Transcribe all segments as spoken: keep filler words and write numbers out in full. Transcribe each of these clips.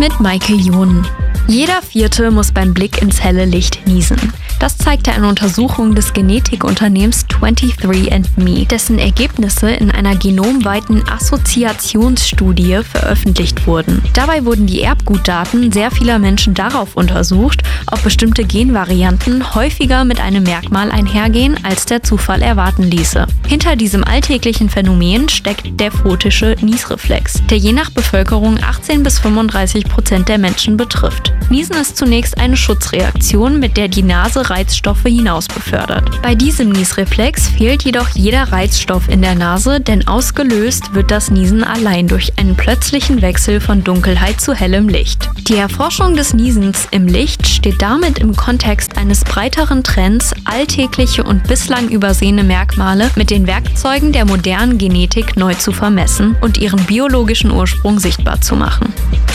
mit Maike Johnen. Jeder Vierte muss beim Blick ins helle Licht niesen. Das zeigte eine Untersuchung des Genetikunternehmens twenty-three and me, dessen Ergebnisse in einer genomweiten Assoziationsstudie veröffentlicht wurden. Dabei wurden die Erbgutdaten sehr vieler Menschen darauf untersucht, ob bestimmte Genvarianten häufiger mit einem Merkmal einhergehen, als der Zufall erwarten ließe. Hinter diesem alltäglichen Phänomen steckt der photische Niesreflex, der je nach Bevölkerung achtzehn bis fünfunddreißig Prozent der Menschen betrifft. Niesen ist zunächst eine Schutzreaktion, mit der die Nase Reizstoffe hinaus befördert. Bei diesem Niesreflex fehlt jedoch jeder Reizstoff in der Nase, denn ausgelöst wird das Niesen allein durch einen plötzlichen Wechsel von Dunkelheit zu hellem Licht. Die Erforschung des Niesens im Licht steht damit im Kontext eines breiteren Trends, alltägliche und bislang übersehene Merkmale mit den Werkzeugen der modernen Genetik neu zu vermessen und ihren biologischen Ursprung sichtbar zu machen.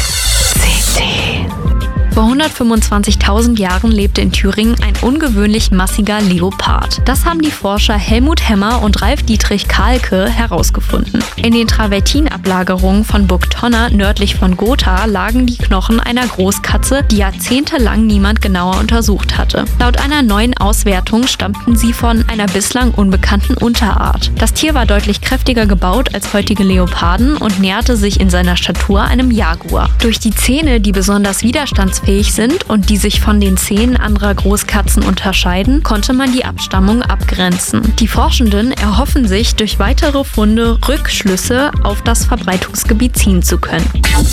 Vor hundertfünfundzwanzigtausend Jahren lebte in Thüringen ein ungewöhnlich massiger Leopard. Das haben die Forscher Helmut Hemmer und Ralf Dietrich Kahlke herausgefunden. In den Travertinablagerungen von Burg Tonna nördlich von Gotha lagen die Knochen einer Großkatze, die jahrzehntelang niemand genauer untersucht hatte. Laut einer neuen Auswertung stammten sie von einer bislang unbekannten Unterart. Das Tier war deutlich kräftiger gebaut als heutige Leoparden und näherte sich in seiner Statur einem Jaguar. Durch die Zähne, die besonders widerstandsfähig sind und die sich von den Zähnen anderer Großkatzen unterscheiden, konnte man die Abstammung abgrenzen. Die Forschenden erhoffen sich, durch weitere Funde Rückschlüsse auf das Verbreitungsgebiet ziehen zu können.